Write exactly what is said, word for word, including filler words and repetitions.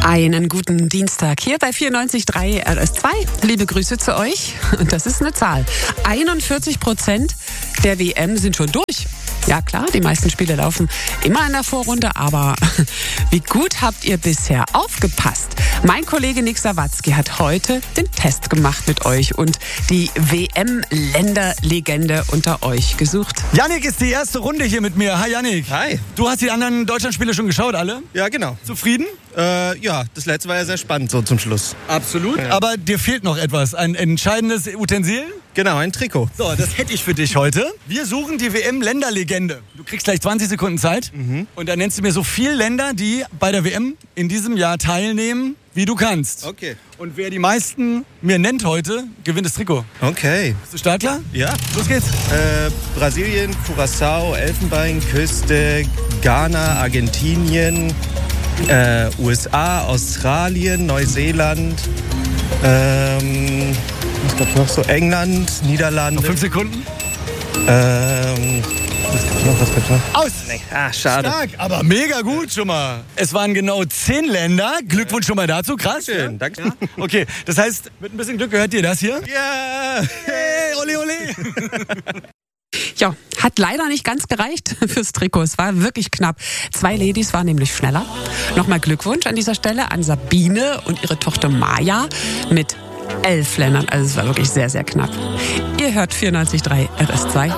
Einen guten Dienstag hier bei vierundneunzig Komma drei R S zwei. Liebe Grüße zu euch. Und das ist eine Zahl. einundvierzig Prozent der W M sind schon durch. Ja klar, die meisten Spiele laufen immer in der Vorrunde, aber wie gut habt ihr bisher aufgepasst? Mein Kollege Nick Sawatzki hat heute den Test gemacht mit euch und die W M-Länderlegende unter euch gesucht. Yannick ist die erste Runde hier mit mir. Hi Yannick. Hi. Du hast die anderen Deutschlandspiele schon geschaut, alle? Ja, genau. Zufrieden? Äh, ja, das letzte war ja sehr spannend so zum Schluss. Absolut. Ja. Aber dir fehlt noch etwas, ein entscheidendes Utensil? Genau, ein Trikot. So, das hätte ich für dich heute. Wir suchen die W M-Länderlegende. Du kriegst gleich zwanzig Sekunden Zeit. Mhm. Und dann nennst du mir so viele Länder, die bei der W M in diesem Jahr teilnehmen, wie du kannst. Okay. Und wer die meisten mir nennt heute, gewinnt das Trikot. Okay. Bist du startklar? Ja. Los geht's. Äh, Brasilien, Curaçao, Elfenbeinküste, Ghana, Argentinien, äh, U S A, Australien, Neuseeland, ähm, was gab's noch so? England, Niederlande. Noch fünf Sekunden. Ähm, was gab's noch? Was gab's noch? Aus! Nee. Ah, schade. Stark, aber mega gut schon mal. Es waren genau zehn Länder. Glückwunsch schon mal dazu. Krass. Schön, danke. Ja? Okay, das heißt, mit ein bisschen Glück gehört dir das hier. Ja! Hey, ole, ole. Ja, hat leider nicht ganz gereicht fürs Trikot. Es war wirklich knapp. Zwei Ladies waren nämlich schneller. Nochmal Glückwunsch an dieser Stelle an Sabine und ihre Tochter Maja mit elf Ländern. Also es war wirklich sehr, sehr knapp. Ihr hört vierundneunzig Komma drei R S zwei.